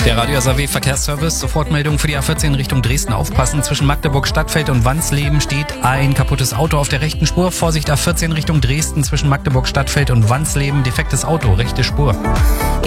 Der Radio SAW Verkehrsservice, Sofortmeldung für die A14 Richtung Dresden. Aufpassen, zwischen Magdeburg Stadtfeld und Wansleben steht ein kaputtes Auto auf der rechten Spur. Vorsicht, A14 Richtung Dresden, zwischen Magdeburg Stadtfeld und Wansleben, defektes Auto, rechte Spur.